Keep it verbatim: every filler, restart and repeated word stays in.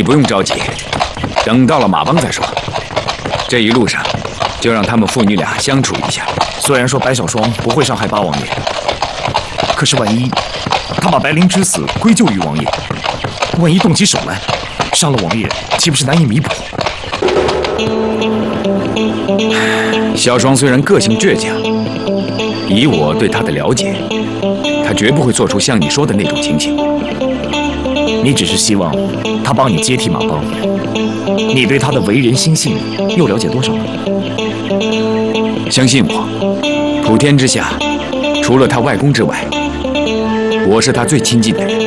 不用着急，等到了马帮再说。这一路上，就让他们父女俩相处一下。 虽然说白小霜不会伤害八王爷，可是万一他把白灵之死归咎于王爷，万一动起手来，伤了王爷，岂不是难以弥补？ 小霜虽然个性倔强，以我对她的了解，她绝不会做出像你说的那种情形。 你只是希望他帮你接替马帮，你对他的为人心性又了解多少呢？ 相信我，普天之下，除了他外公之外，我是他最亲近的人。